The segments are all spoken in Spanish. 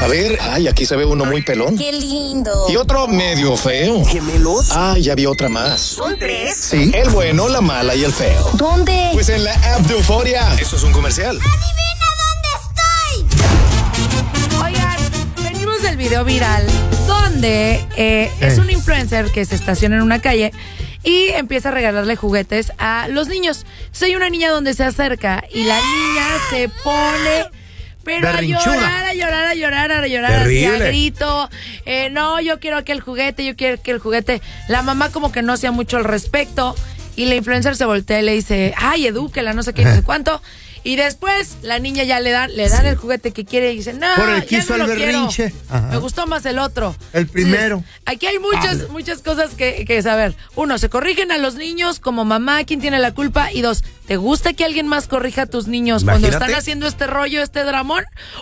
A ver, ay, aquí se ve uno muy pelón. ¡Qué lindo! Y otro medio feo. ¿Gemelos? Ah, ya vi otra más. ¿Son 3? Sí, el bueno, la mala y el feo. ¿Dónde? Pues en la app de Euforia. Esto es un comercial. ¡Adivina dónde estoy! Oigan, venimos del video viral donde es un influencer que se estaciona en una calle y empieza a regalarle juguetes a los niños. Entonces hay una niña donde se acerca y la niña se pone... Pero berrinchuda. a llorar, así a grito. No, yo quiero aquel juguete, yo quiero aquel juguete. La mamá como que no hacía mucho al respecto. Y la influencer se voltea y le dice, ay, edúquela, no sé qué, no sé cuánto. Y después la niña ya le dan el juguete que quiere y dice, no, por el ya quiso no el lo berrinche. quiero. Me gustó más el otro. El primero. Entonces, aquí hay muchas cosas que saber. 1, se corrigen a los niños como mamá, ¿quién tiene la culpa? Y 2, ¿te gusta que alguien más corrija a tus niños cuando están haciendo este rollo, este dramón?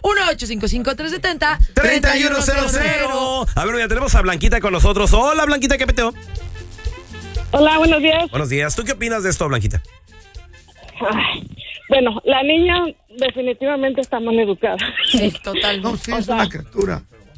1-855-370-3100. A ver, ya tenemos a Blanquita con nosotros. Hola, Blanquita, ¿qué peteo? Hola, buenos días. Buenos días. ¿Tú qué opinas de esto, Blanquita? Ay, bueno, la niña definitivamente está mal educada. Sí, total. No, sí, es una criatura.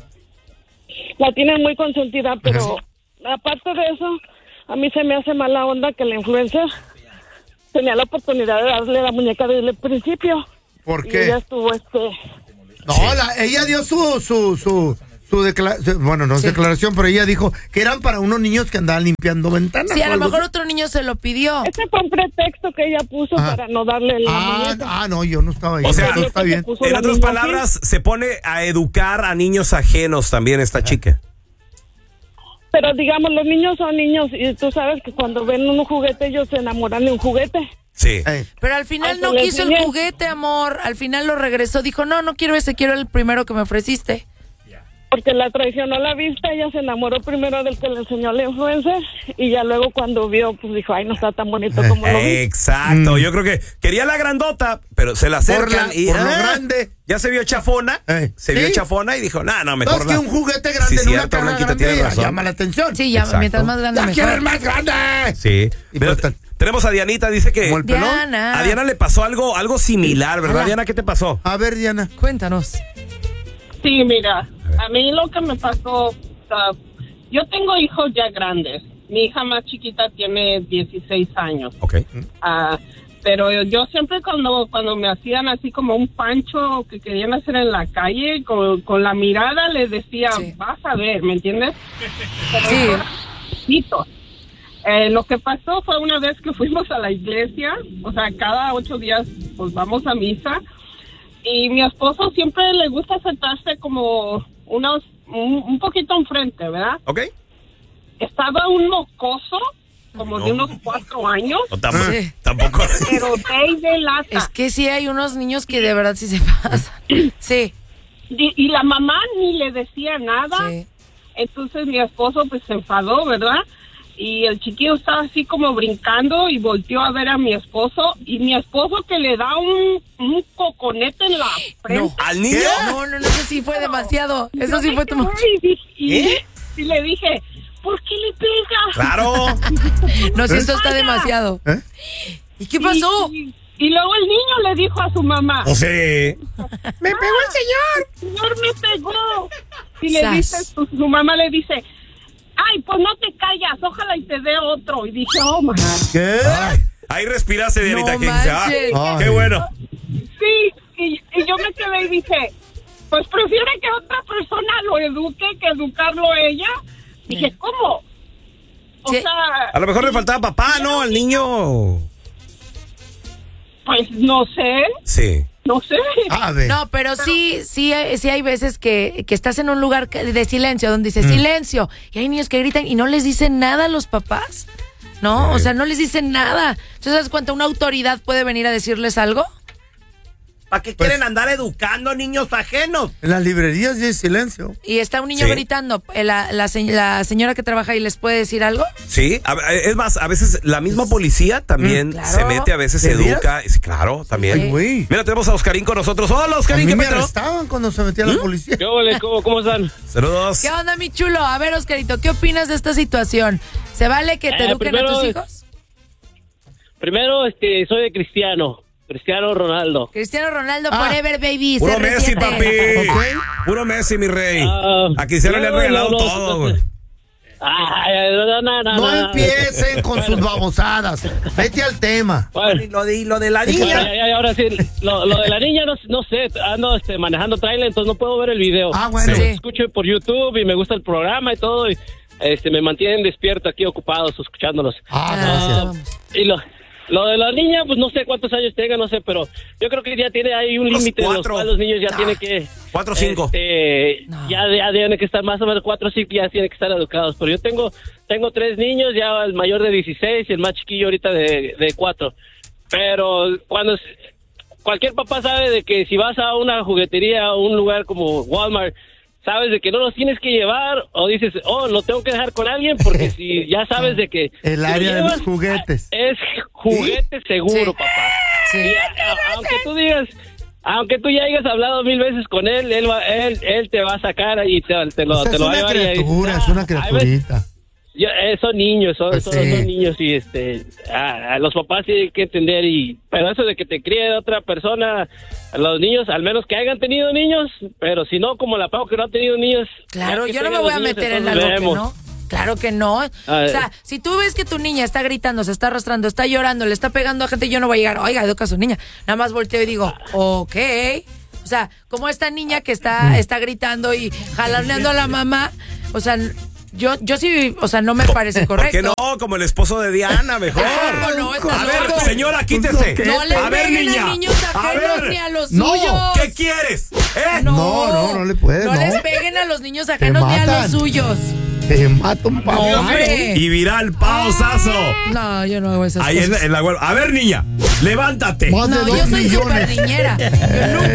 La tienen muy consentida, pero aparte de eso, a mí se me hace mala onda que la influencer tenía la oportunidad de darle la muñeca desde el principio. ¿Por Y qué? ella estuvo No, ella dio su declaración, bueno, no es declaración, pero ella dijo que eran para unos niños que andaban limpiando ventanas. Sí, a lo algo mejor así. otro niño se lo pidió. Ese fue un pretexto que ella puso para no darle la muñeca. No, yo no estaba ahí. O sea, está bien. En otras palabras, se pone a educar a niños ajenos también esta chica. Pero digamos, los niños son niños y tú sabes que cuando ven un juguete ellos se enamoran de un juguete. Sí. Pero al final Aunque no le quiso el enseñé. juguete, amor. Al final lo regresó. Dijo, no quiero ese, quiero el primero que me ofreciste. Porque la traicionó la vista, ella se enamoró primero del que le enseñó la influencer y ya luego cuando vio, pues dijo, ay, no está tan bonito como lo vi. Exacto. Yo creo que quería la grandota, pero se la acercan y por lo grande. ya se vio chafona, vio chafona y dijo, no, mejor Es que un juguete grande en una cara Blanquita, grande tienes razón. llama la atención. Sí, ya, Exacto. mientras más grande ¡Ya mejor. quieres más grande! Sí. Y Pero pues, tenemos a Dianita, dice que ¿como el pelón? Diana. a Diana le pasó algo similar, ¿verdad, Hola. Diana? ¿Qué te pasó? A ver, Diana. Cuéntanos. Sí, mira, a mí lo que me pasó, yo tengo hijos ya grandes. Mi hija más chiquita tiene 16 años. Ok. Pero yo siempre cuando me hacían así como un pancho que querían hacer en la calle, con la mirada les decía, Sí. vas a ver, ¿me entiendes? Sí. Chiquitos. Lo que pasó fue una vez que fuimos a la iglesia, o sea, cada 8 días pues vamos a misa, y mi esposo siempre le gusta sentarse como un poquito enfrente, ¿verdad? Ok. Estaba un mocoso, como de unos 4 años, No, tampoco. Sí. Tampoco. pero de lata. Es que sí hay unos niños que de verdad sí se pasan. Sí. Y la mamá ni le decía nada. Sí. Entonces mi esposo pues se enfadó, ¿verdad? Y el chiquillo estaba así como brincando y volteó a ver a mi esposo. Y mi esposo que le da un coconete en la frente. ¿Al niño? No, eso sí fue demasiado. Eso sí fue tu Y le dije, ¿por qué le pegas? Claro. No, si esto está demasiado. ¿Y qué pasó? Y luego el niño le dijo a su mamá, O sea, me pegó el señor me pegó. Y le Sas. dice, su mamá le dice, ay, pues no te callas, ojalá y te dé otro. Y dije, oh, my God. ¿Qué? ahí respiraste, Dianita, No que dice, manches. qué bueno. Sí, y yo me quedé y dije, pues prefiere que otra persona lo eduque que educarlo ella. Dije, ¿cómo? O Sí. sea, A lo mejor le faltaba papá, ¿no? Al niño. pues no sé, Sí. no sé. A ver. No, pero sí hay veces que estás en un lugar de silencio, donde dice silencio, y hay niños que gritan y no les dicen nada a los papás, ¿no? O sea, no les dicen nada. Entonces, ¿sabes cuánto una autoridad puede venir a decirles algo? ¿Para qué Pues- quieren andar educando niños ajenos? En las librerías ya hay silencio. Y está un niño Sí. gritando, la señora que trabaja ahí les puede decir algo. Sí, es más, a veces la misma policía también Claro. se mete, a veces ¿De educa. Sí, claro, también. Ay, güey. Mira, tenemos a Oscarín con nosotros. Hola, A Oscarín, mí ¿qué me peteo? arrestaban cuando se metía la policía. ¿Qué ole? ¿Cómo están? Saludos. ¿Qué onda, mi chulo? A ver, Oscarito, ¿qué opinas de esta situación? ¿Se vale que te eduquen a tus hijos? Primero, soy de cristiano. Cristiano Ronaldo. Cristiano Ronaldo forever, baby. Puro CR7. Messi, papi. Ok. Puro Messi, mi rey. Ah, A Cristiano le han no, regalado no, todo, güey. No empiecen con sus babosadas. Vete al tema. Bueno, Y lo de la bueno, niña. ahora sí, lo de la niña no sé, ando manejando trailer, entonces no puedo ver el video. Ah, bueno. Pero Sí. escucho por YouTube y me gusta el programa y todo, y me mantienen despierto aquí, ocupados, escuchándolos. Gracias. Y lo de la niña, pues no sé cuántos años tenga, no sé, pero yo creo que ya tiene ahí un Unos límite en los 4. cuales los niños ya tienen que... 4 o 5. Ya tienen que estar más o menos 4 o 5, ya tienen que estar educados. Pero yo tengo 3 niños, ya el mayor de 16 y el más chiquillo ahorita de 4. Pero cualquier papá sabe de que si vas a una juguetería o un lugar como Walmart, sabes de que no los tienes que llevar, o dices, lo tengo que dejar con alguien, porque si ya sabes de que... El si lo área de llevas, los juguetes. Es juguete seguro, Sí. papá. Sí. Y aunque tú ya hayas hablado 1000 veces con él, él te va a sacar y te lo Pues es va a una llevar. criatura, es una hay veces- criaturita. son niños, Pues son sí. niños y los papás tienen que entender pero eso de que te críe otra persona, a los niños, al menos que hayan tenido niños, pero si no, como la Pau que no ha tenido niños. Claro, ya que yo no me tengan voy a los niños, meter en entonces algo que vemos. no. Claro que no. O sea, si tú ves que tu niña está gritando, se está arrastrando, está llorando, le está pegando a gente, yo no voy a llegar, oiga, educa a su niña. Nada más volteo y digo, ok. O sea, como esta niña que está gritando y jaloneando a la mamá, o sea, yo sí, o sea, no me parece ¿Por correcto. qué no? Como el esposo de Diana, mejor. No, está A ver, loco. señora, quítese. No le A ver, peguen niña. a niños A ajenos ver. ni a los No. suyos. ¿Qué quieres? No le puedes, No no. les peguen a los niños ajenos ni a matan. los suyos. Te mato un No, papá. hombre. Y viral, pausazo. No, yo no hago esas Ahí cosas. en la web. A ver, niña, levántate. Más de No, 2 yo soy súper millones. niñera. Yo nunca